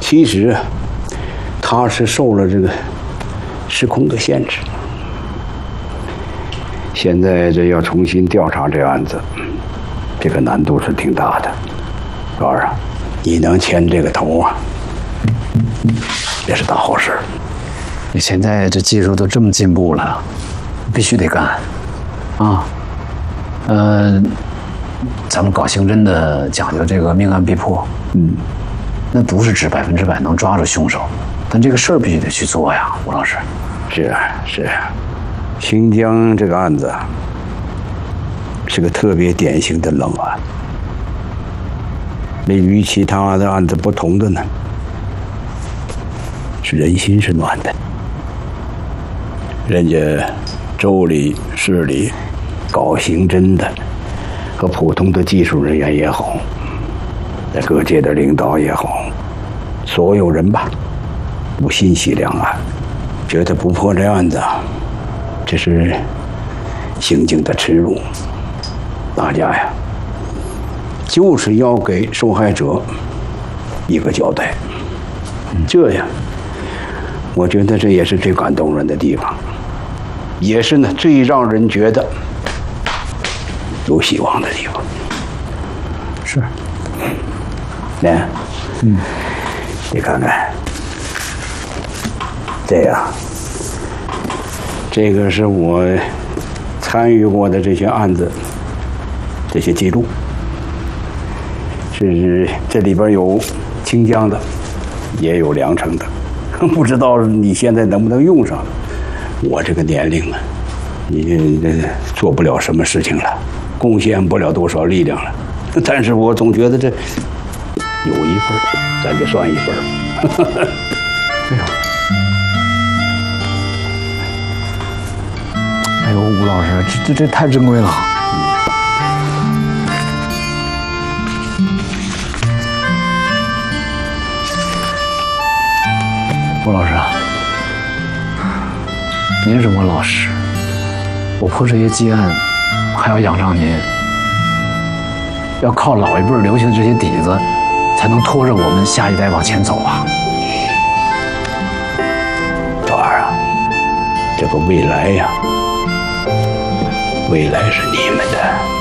其实他是受了这个时空的限制。现在这要重新调查这案子，这个难度是挺大的。老二啊，你能牵这个头啊，这是大好事。 你现在这技术都这么进步了，必须得干啊。咱们搞刑侦的讲究这个命案必破，那不是指100%能抓住凶手，但这个事儿必须得去做呀，吴老师。 是啊，是啊，新疆这个案子是个特别典型的冷案。那与其他的案子不同的呢，是人心是暖的。人家州里、市里搞刑侦的和普通的技术人员也好，在各界的领导也好，所有人吧，都欣喜两岸，觉得不破这案子，这是刑警的耻辱。大家呀，就是要给受害者一个交代。这样，我觉得这也是最感动人的地方，也是呢最让人觉得有希望的地方。 是。 来，你看看，这个是我参与过的这些案子，这些记录。是这里边有清江的，也有凉城的，不知道你现在能不能用上。我这个年龄啊，你做不了什么事情了，贡献不了多少力量了。但是我总觉得这有一份，咱就算一份。 哎呦，吴老师，这太珍贵了。吴老师啊，您是我老师，我破这些积案还要仰仗您，要靠老一辈留下的这些底子，才能拖着我们下一代往前走啊。 赵二啊，这个未来呀，未来是你们的。